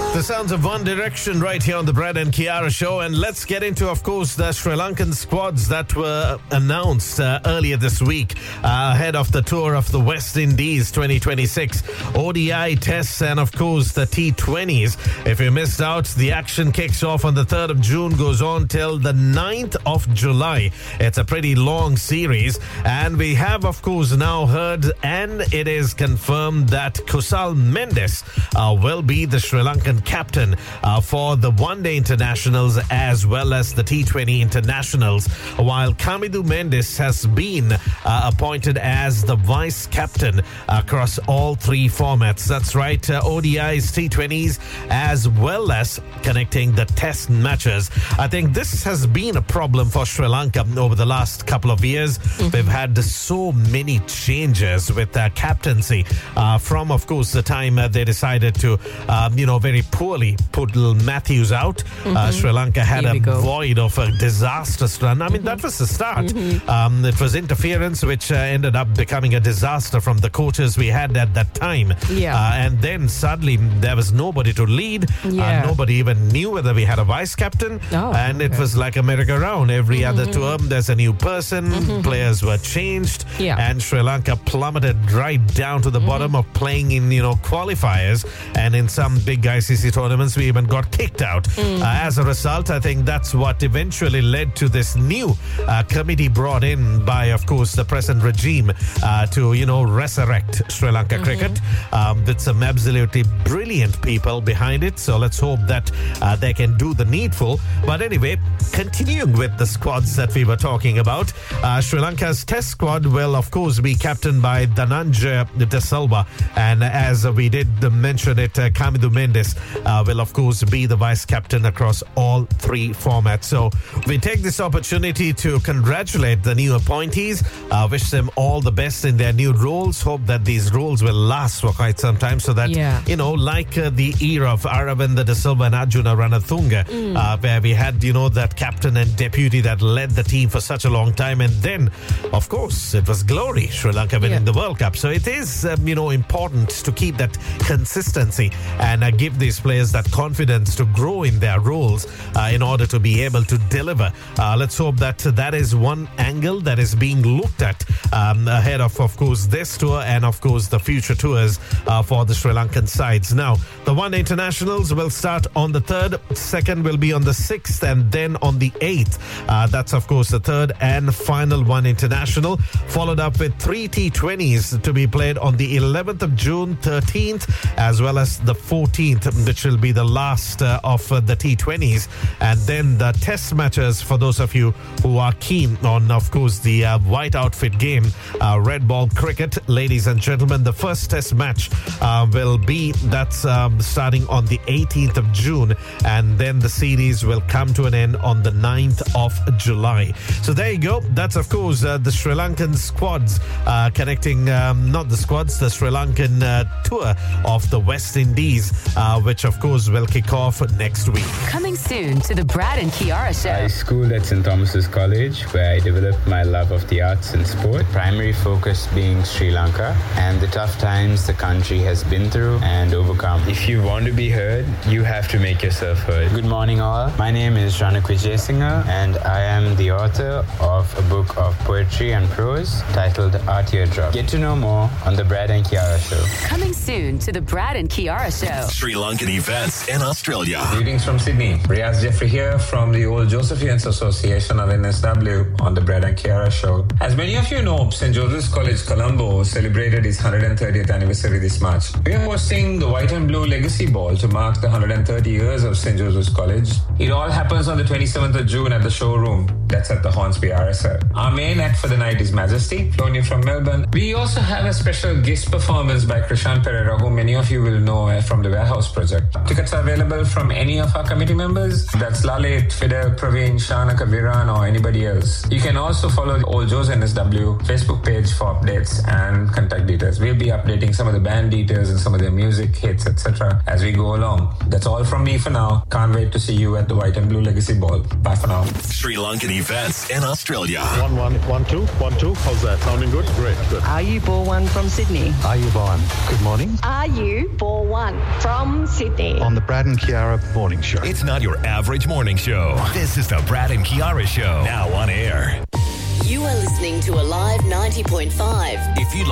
The sounds of One Direction right here on the Brad and Kiara show. And let's get into, of course, the Sri Lankan squads that were announced earlier this week ahead of the tour of the West Indies 2026 ODI tests and, of course, the T20s. If you missed out, the action kicks off on the 3rd of June, goes on till the 9th of July. It's a pretty long series. And we have, of course, now heard and it is confirmed that Kusal Mendes will be the Sri Lankan captain for the one-day internationals as well as the T20 internationals, while Kamidu Mendes has been appointed as the vice captain across all three formats. That's right, ODIs, T20s, as well as connecting the test matches. I think this has been a problem for Sri Lanka over the last couple of years. We've had so many changes with captaincy from, of course, the time they decided to, very poorly put Matthews out. Sri Lanka had a void of a disastrous run. I mean, that was the start. It was interference, which ended up becoming a disaster from the coaches we had at that time. And then suddenly there was nobody to lead. Nobody even knew whether we had a vice captain. It was like a merry-go-round. Every other tour, there's a new person. Players were changed. And Sri Lanka plummeted right down to the bottom of playing in, qualifiers. And in some big ICC tournaments, we even got kicked out. As a result, I think that's what eventually led to this new committee brought in by, of course, the present regime to, resurrect Sri Lanka cricket with some absolutely brilliant people behind it. So let's hope that they can do the needful. But anyway, continuing with the squads that we were talking about, Sri Lanka's test squad will, of course, be captained by Dhananjaya De Silva. And as we did mention it, Kamidu Mendes will, of course, be the vice captain across all three formats. So we take this opportunity to congratulate the new appointees, wish them all the best in their new roles, hope that these roles will last for quite some time so that, like the era of Aravinda De Silva and Arjuna Ranatunga, where we had, that captain and deputy that led the team for such a long time. And then, of course, it was glory, Sri Lanka winning the World Cup. So it is, important to keep that consistency and give these players that confidence to grow in their roles in order to be able to deliver. Let's hope that that is one angle that is being looked at ahead of course, this tour and, of course, the future tours for the Sri Lankan sides. Now, the one-day internationals will start on the 3rd, second will be on the 6th, and then on the 8th. That's, of course, the third and final one international, followed up with 3 T20s to be played on the 11th of June, 13th, as well as the 14th, which will be the last of the T20s. And then the test matches for those of you who are keen on, of course, the white outfit game, red ball cricket. Ladies and gentlemen, the first test match will be, that's starting on the 18th of June. And then the series will come to an end on the 9th of July. So there you go. That's, of course, the Sri Lankan squads connecting, not the squads, the Sri Lankan tour of the West Indies, which, of course, will kick off next week. Coming soon to the Brad and Kiara show. I schooled at St. Thomas's College, where I developed my love of the arts and sport. Primary focus being Sri Lanka and the tough times the country has been through and overcome. If you want to be heard, you have to make yourself heard. Good morning, all. My name is Ranak Vijayasinghe, and I am the author of a book of poetry and prose titled Art Teardrop. Get to know more on the Brad and Kiara show. Coming soon to the Brad and Kiara show. Sri Lankan events in Australia. Greetings from Sydney. Riaz Jeffrey here from the Old Josephians Association of NSW on the Brad and Kiara show. As many of you know, St. Joseph's College Colombo celebrated its 130th anniversary this March. We are hosting the White and Blue Legacy Ball to mark the 130 years of St. Joseph's College. It all happens on the 27th of June at the showroom. That's at the Hornsby RSL. Our main act for the night is Majesty, flown in from Melbourne. We also have a special guest performance by Krishan Pereira, who many of you will know from the Warehouse Project. Tickets are available from any of our committee members. That's Lalit, Fidel, Praveen, Shanaka, Viran, or anybody else. You can also follow the Old Joe's NSW Facebook page for updates and contact details. We'll be updating some of the band details and some of their music hits, etc. as we go along. That's all from me for now. Can't wait to see you at the White and Blue Legacy Ball. Bye for now. Sri Lankan events in Australia. 1 1 1 2 1 2. How's that? Sounding good? Great, good. Are you Borwan from Sydney? Are you Bowen? Good morning. Are you Borwan from Sydney? On the Brad and Kiara Morning Show. It's not your average morning show. This is the Brad and Kiara Show. Now on air. You are listening to Alive 90.5. If you